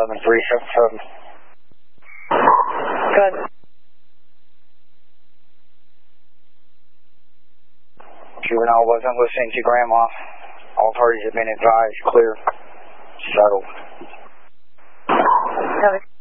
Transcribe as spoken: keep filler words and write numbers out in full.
eleven three seven seven. Good. Juvenile wasn't listening to Grandma. All parties have been advised. Clear. Settled. Copy.